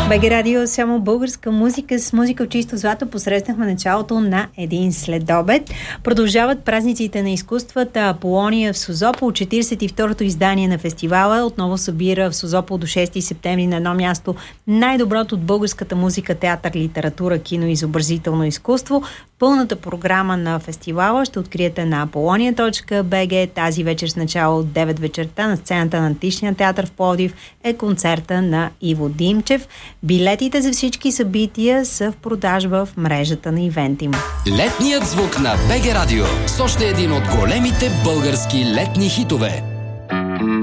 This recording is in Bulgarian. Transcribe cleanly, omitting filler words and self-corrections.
БГ Радио, само българска музика с музика от чисто злато. Посрещнахме началото на един следобед. Продължават празниците на изкуствата. Аполония в Созопол, 42-то издание на фестивала. Отново събира в Созопол до 6 септември на едно място най-доброто от българската музика, театър, литература, кино и изобразително изкуство. Пълната програма на фестивала ще откриете на apolonia.bg. Тази вечер с начало от 9 вечерта на сцената на Античния театър в Пловдив е концерта на Иво Димчев. Билетите за всички събития са в продажба в мрежата на Ивентим. Летният звук на БГ Радио с още един от големите български летни хитове.